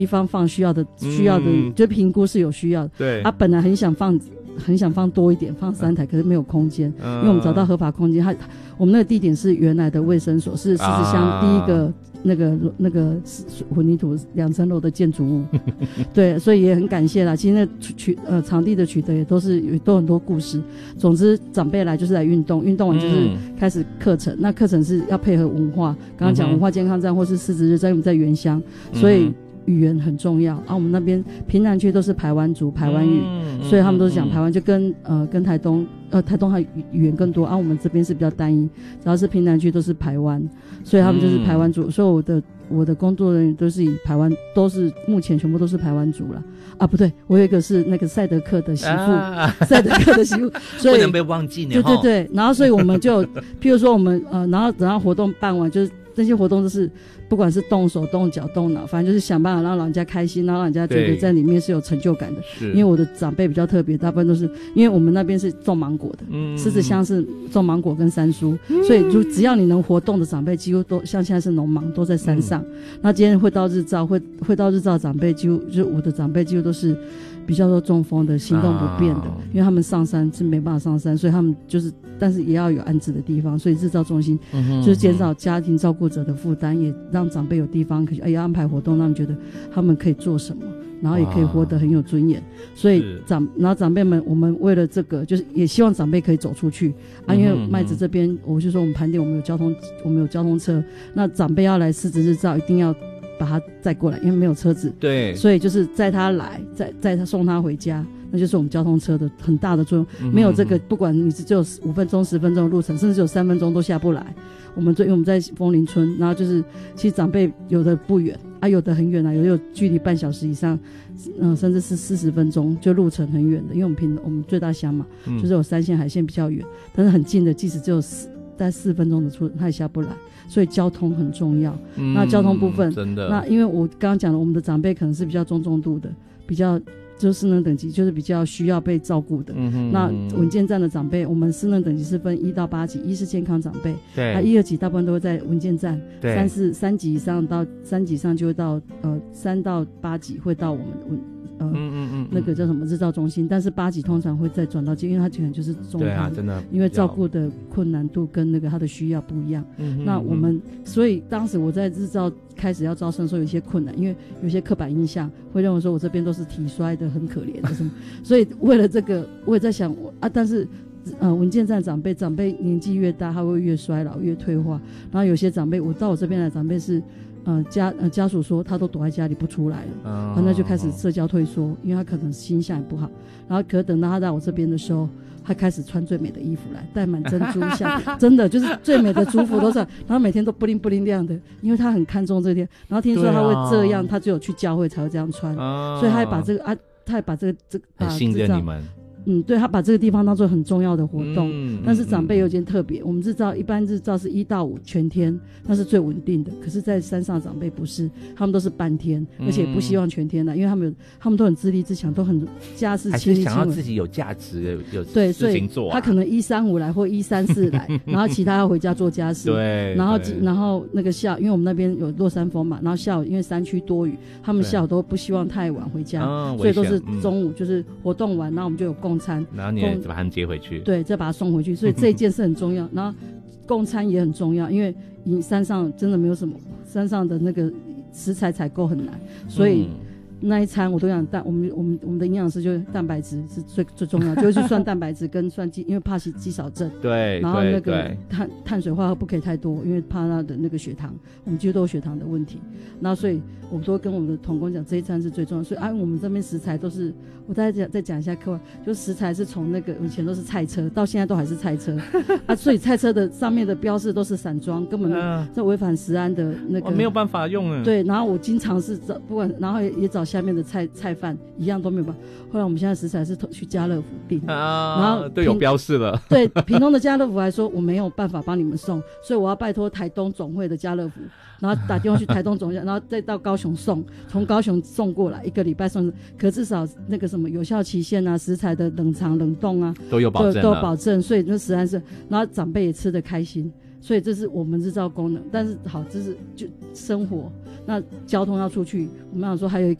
地方放需要的就评估是有需要的。 对， 本来很想放多一点，放3台，可是没有空间，因为我们找到合法空间。我们那个地点是原来的卫生所，是狮子乡第一个那个混凝土2层楼的建筑物。对，所以也很感谢啦。其实那场地的取得也都很多故事。总之长辈来就是来运动，运动完就是开始课程。那课程是要配合文化，刚刚讲文化健康站或是狮子日站，我们在原乡，所以语言很重要我们那边屏南区都是排湾族排湾语，所以他们都是讲排湾，就跟台东它语言更多我们这边是比较单一，只要是屏南区都是排湾，所以他们就是排湾族，所以我的工作人员都是以排湾，目前全部都是排湾族了不对，我有一个是那个赛德克的媳妇，赛德克的媳妇，所以不能被忘记呢。 对，然后所以我们就譬如说我们然后等到活动办完，就是这些活动就是不管是动手动脚动脑，反正就是想办法让老人家开心，然后让人家觉得在里面是有成就感的。因为我的长辈比较特别，大部分都是因为我们那边是种芒果的，狮子乡是种芒果跟山蔬，所以只要你能活动的长辈几乎都像现在是农忙都在山上。那今天会到日照会到日照的长辈几乎就是我的长辈几乎都是比较多中风的，行动不便的，因为他们上山是没办法上山，所以他们就是但是也要有安置的地方，所以日照中心就是减少家庭照顾者的负担，也让长辈有地方可以安排活动，让他们觉得他们可以做什么，然后也可以活得很有尊严。所以然后长辈们，我们为了这个就是也希望长辈可以走出去因为麦子这边我就说我们盘点我们有交通车，那长辈要来狮子日照一定要把他载过来，因为没有车子， 对， 所以就是载他来，载他送他回家，那就是我们交通车的很大的作用。没有这个，不管你只有5分钟、10分钟的路程，甚至只有3分钟都下不来。因为我们在枫林村，然后就是其实长辈有的不远有的很远有距离半小时以上，甚至是40分钟，就路程很远的。因为我们最大乡嘛，就是有山线海线比较远，但是很近的，即使只有大概4分钟的出他也下不来，所以交通很重要。那交通部分真的， 那因为我刚刚讲了，我们的长辈可能是比较中重度的，比较就是失能等级就是比较需要被照顾的。那稳健站的长辈，我们失能等级是分1到8级，1是健康长辈，对，1、2级大部分都会在稳健站，对，3级以上到3级以上就会到3到8级会到我们那个叫什么日照中心，但是8级通常会再转到因为它可能就是中康，真的，因为照顾的困难度跟那个他的需要不一样。那我们所以当时我在日照开始要招生的时候有一些困难，因为有些刻板印象会认为说我这边都是体衰的很可怜的什么，所以为了这个我也在想但是稳健站长辈年纪越大他会越衰老越退化，然后有些长辈我到我这边来长辈是家属说他都躲在家里不出来了，那就开始社交退缩，因为他可能心象也不好，然后可等到他在我这边的时候，他开始穿最美的衣服来，戴满珍珠项真的就是最美的族服都是，然后每天都不灵不灵亮的，因为他很看重这天，然后听说他会这样，他只有去教会才会这样穿，所以他还把这个他还把这个很信任你们。 对，他把这个地方当作很重要的活动，但是长辈有点特别，我们一般日照是1到5全天，那是最稳定的，可是在山上长辈不是，他们都是半天，而且不希望全天的，因为他们都很自立自强，都很家事亲力亲为， 还是想要自己有价值有对事情做他可能135来或134来然后其他要回家做家事对，然后那个因为我们那边有落山风嘛，然后下午因为山区多雨，他们下午都不希望太晚回家，所以都是中午就是活动完，然后我们就有共餐， 然后你也把他们接回去， 对，再把他送回去，所以这一件事很重要然后共餐也很重要，因为你山上真的没有什么，山上的那个食材采购很难，所以那一餐我都想我们的营养师就是蛋白质是最重要，就会去算蛋白质跟算因为怕肌少症，对，然后那个碳水化合物不可以太多，因为怕他的那个血糖，我们几乎都有血糖的问题，然后所以我们都会跟我们的同工讲这一餐是最重要，所以我们这边食材都是我再讲一下课外，就食材是从那个以前都是菜车，到现在都还是菜车所以菜车的上面的标示都是散装，根本这违反食安的那个没有办法用了，对， 然后我经常是不管，然后也找下面的菜贩一样都没有办法，后来我们现在食材是去家乐福订然后对，有标示了对，屏东的家乐福还说我没有办法帮你们送，所以我要拜托台东总会的家乐福，然后打电话去台东总会然后再到高雄送，从高雄送过来1个礼拜送，可至少那个什么有效期限食材的冷藏冷冻都有保证，所以那食安是，然后长辈也吃得开心， 所以这是我们日照功能。但是好，这是就生活，那交通要出去，我们想说还有一